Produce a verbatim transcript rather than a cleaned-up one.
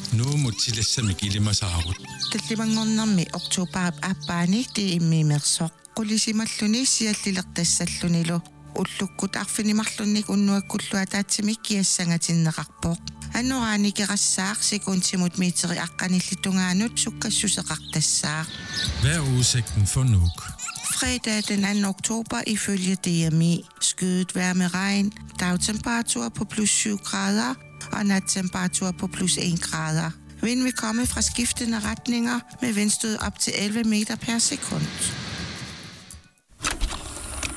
Nu må tillæssamme gilimasaarut. Tallimangornermi oktober appaani tiimmiimersoq qulisimalluni siallilertassallunilu ullukkut arfinimarlunnik unnuakkullu ataatsimik kiassangatinneqarpoq annoraani kerassaaq sekuntimut miteri aqqanillitungaanut sukkassuseqartassaaq. Hvad er udsigten for Nuuk? Fredag den anden oktober ifølge D M I. Skyet vejr med regn, dagtemperatur på plus syv grader og nattemperatur på plus en grader. Vind vil komme fra skiftende retninger med vindstød op til elleve meter per sekund.